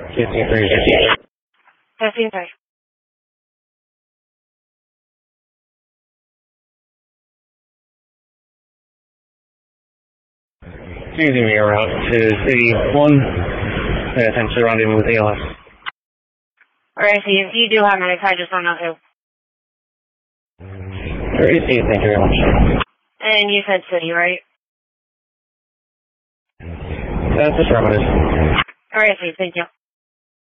15-3. 15-3. Using me route to City 1, essentially rendezvous with ALS. Alright, so if you do have medics, I just don't know who. Thank you very much. And you said City, right? That's affirmative. Alright, thank you.